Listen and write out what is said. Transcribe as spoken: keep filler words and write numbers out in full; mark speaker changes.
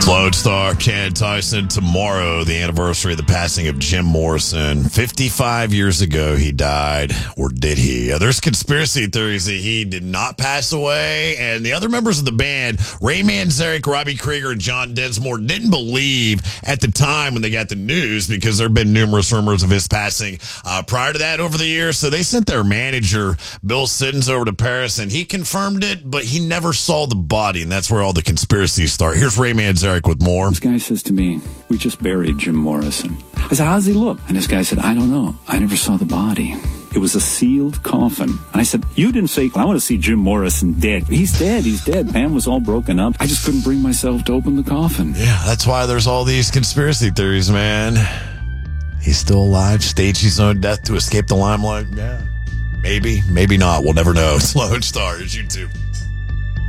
Speaker 1: Lodestar, Ken Tyson. Tomorrow, the anniversary of the passing of Jim Morrison. fifty-five years ago, he died. Or did he? Uh, there's conspiracy theories that he did not pass away. And the other members of the band, Ray Manzarek, Robbie Krieger, and John Densmore, didn't believe at the time when they got the news because there have been numerous rumors of his passing uh, prior to that over the years. So they sent their manager, Bill Siddons, over to Paris, and he confirmed it, but he never saw the body. And that's where all the conspiracies start. Here's Ray Manzarek with more.
Speaker 2: This guy says to me, we just buried Jim Morrison. I said, how does he look? And this guy said, I don't know. I never saw the body. It was a sealed coffin. And I said, you didn't say, I want to see Jim Morrison dead. He's dead. He's dead. Man was all broken up. I just couldn't bring myself to open the coffin.
Speaker 1: Yeah, that's why there's all these conspiracy theories, man. He's still alive, staged his own death to escape the limelight. Yeah, maybe, maybe not. We'll never know. It's Lodestar. It's YouTube.